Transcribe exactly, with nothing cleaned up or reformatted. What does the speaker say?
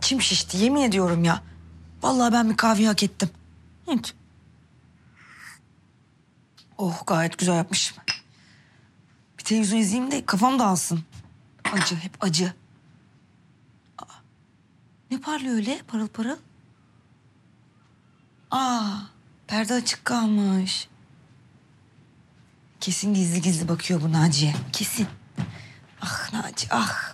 İçim şişti yemin ediyorum ya. Vallahi ben bir kahve hak ettim. Evet. Oh gayet güzel yapmışım. Bir televizyon izleyeyim de kafam dağılsın. Acı hep acı. Aa, ne parlıyor öyle parıl parıl? Aa, perde açık kalmış. Kesin gizli gizli bakıyor bu Naciye. Kesin. Ah Naci ah.